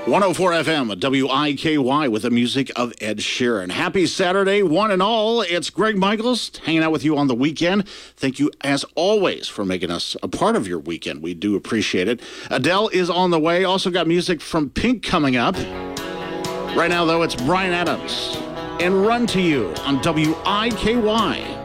104 FM, WIKY, with the music of Ed Sheeran. Happy Saturday, one and all. It's Greg Michaels hanging out with you on the weekend. Thank you, as always, for making us a part of your weekend. We do appreciate it. Adele is on the way. Also got music from Pink coming up. Right now, though, it's Bryan Adams and Run to You on WIKY.